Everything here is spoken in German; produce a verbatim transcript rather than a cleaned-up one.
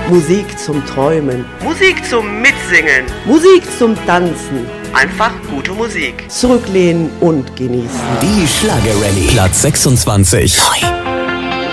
Musik zum Träumen. Musik zum Mitsingen. Musik zum Tanzen. Einfach gute Musik. Zurücklehnen und genießen. Die Schlager-Rallye. Platz sechsundzwanzig. Neu.